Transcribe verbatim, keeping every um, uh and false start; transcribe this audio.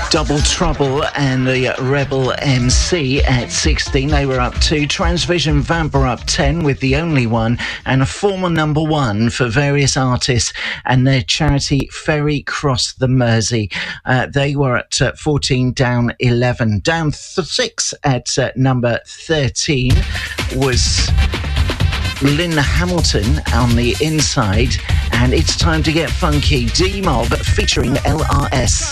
Double Trouble and the Rebel M C at sixteen. They were up two. Transvision Vamp are up ten with The Only One, and a former number one for various artists and their charity Ferry Cross the Mersey. Uh, they were at uh, fourteen, down eleven. Down th- six at uh, number thirteen was Lynn Hamilton on The Inside, and It's Time to Get Funky. D-Mob featuring L R S.